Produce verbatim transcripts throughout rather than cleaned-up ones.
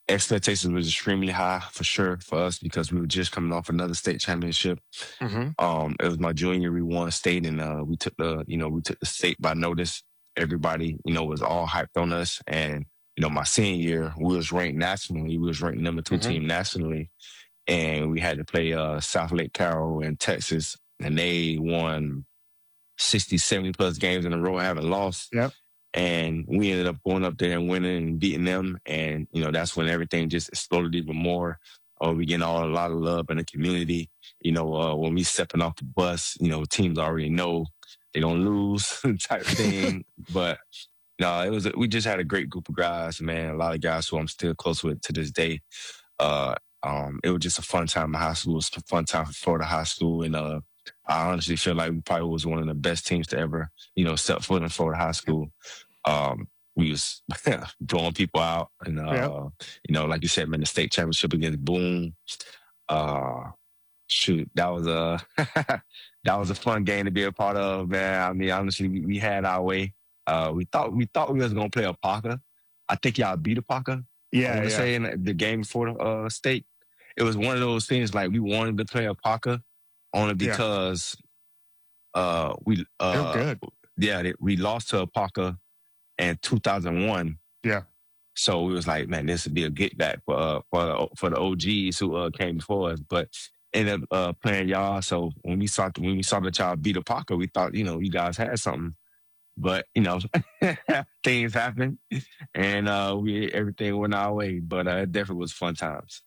expectations was extremely high for sure for us because we were just coming off another state championship. Mm-hmm. Um, it was my junior year. We won state, and uh, we took the you know we took the state by notice. Everybody you know was all hyped on us, and you know my senior year we was ranked nationally. We was ranked number two Mm-hmm. team nationally, and we had to play uh, South Lake Carroll in Texas, and they won sixty, seventy plus games in a row, haven't lost. Yep. And we ended up going up there and winning and beating them. And, you know, that's when everything just exploded even more. Oh, we getting all a lot of love in the community. You know, uh, when we stepping off the bus, you know, teams already know they don't lose type thing. But no, it was, a, we just had a great group of guys, man. A lot of guys who I'm still close with to this day. Uh, um, it was just a fun time in high school. It was a fun time for Florida high school. And, uh, I honestly feel like we probably was one of the best teams to ever, you know, step foot in Florida high school. Um, we was blowing people out, and uh, Yep. you know, like you said, man, the state championship against Boone. Uh, shoot, that was a that was a fun game to be a part of, man. I mean, honestly, we, we had our way. Uh, we thought we thought we was gonna play a Parker. I think y'all beat a Parker. I Yeah, want to yeah. say in the game before the uh, state, it was one of those things like we wanted to play a Parker. Only Yeah. because uh, we uh, They're good. yeah they, we lost to a Parker in two thousand one. Yeah. So we was like, man, this would be a get back for uh, for the, for the O Gs who uh, came before us, but ended up uh, playing y'all. So when we saw when we saw that y'all beat a Parker, we thought you know you guys had something, but you know things happen, and uh, we everything went our way. But uh, it definitely was fun times.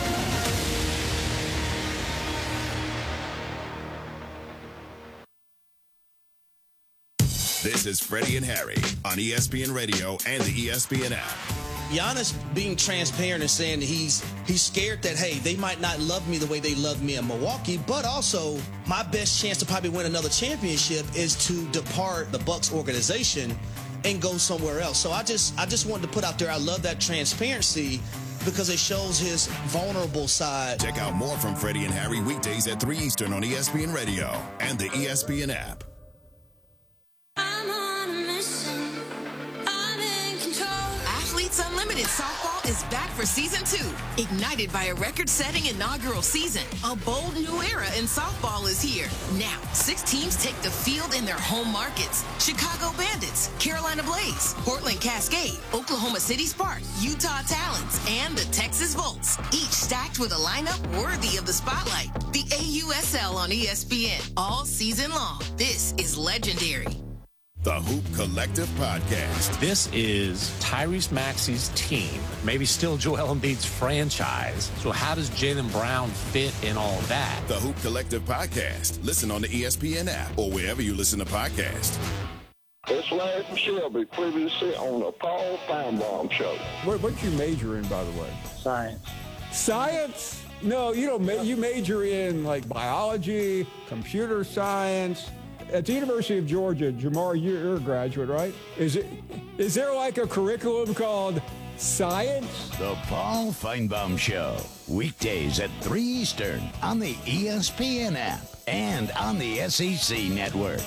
This is Freddie and Harry on E S P N Radio and the E S P N app. Giannis being transparent and saying that he's he's scared that, hey, they might not love me the way they love me in Milwaukee, but also my best chance to probably win another championship is to depart the Bucks organization and go somewhere else. So I just I just wanted to put out there, I love that transparency because it shows his vulnerable side. Check out more from Freddie and Harry weekdays at three Eastern on E S P N Radio and the E S P N app. Athletes Unlimited Softball is back for season two. Ignited by a record-setting inaugural season, a bold new era in softball is here. Now, six teams take the field in their home markets. Chicago Bandits, Carolina Blaze, Portland Cascade, Oklahoma City Spark, Utah Talons, and the Texas Volts. Each stacked with a lineup worthy of the spotlight. The A U S L on E S P N all season long. This is legendary. The Hoop Collective Podcast. This is Tyrese Maxey's team, maybe still Joel Embiid's franchise. So how does Jaylen Brown fit in all that? The Hoop Collective Podcast. Listen on the E S P N app or wherever you listen to podcasts. It's Larry from Shelby, previously on the Paul Feinbaum Show. What, what'd you major in, by the way? Science. Science? No, you don't. Ma- you major in like biology, computer science. At the University of Georgia, Jamar, you're a graduate, right? Is it? Is there like a curriculum called science? The Paul Feinbaum Show, weekdays at three Eastern on the E S P N app and on the S E C network.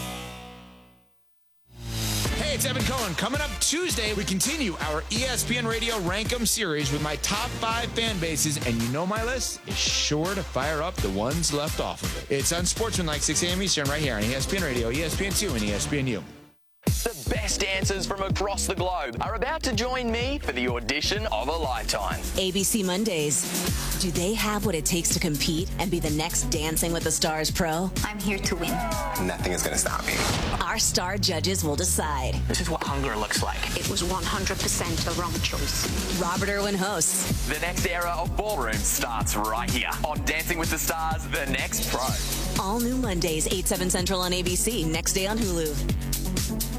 Hey, it's Evan Cohen. Coming up Tuesday, we continue our E S P N Radio Rank 'em series with my top five fan bases, and you know my list is sure to fire up the ones left off of it. It's Unsportsmanlike, six a.m. Eastern, right here on E S P N Radio, E S P N two, and E S P N U. The best dancers from across the globe are about to join me for the audition of a lifetime. A B C Mondays. Do they have what it takes to compete and be the next Dancing with the Stars pro? I'm here to win. Nothing is going to stop me. Our star judges will decide. This is what hunger looks like. It was one hundred percent the wrong choice. Robert Irwin hosts. The next era of ballroom starts right here on Dancing with the Stars, The Next Pro. All new Mondays, eight, seven Central on A B C. Next day on Hulu.